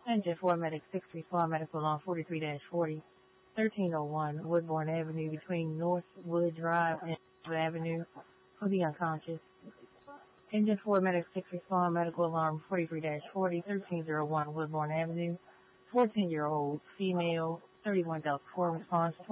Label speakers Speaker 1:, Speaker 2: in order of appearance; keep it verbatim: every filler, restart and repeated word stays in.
Speaker 1: Engine four Medic six respond medical on forty-three dash forty, thirteen oh one Woodbourne Avenue between Northwood Drive and Avenue for the unconscious. Engine four Medic six respond medical alarm forty-three dash forty, thirteen oh one Woodbourne Avenue, fourteen-year-old female, thirty-one Delta four response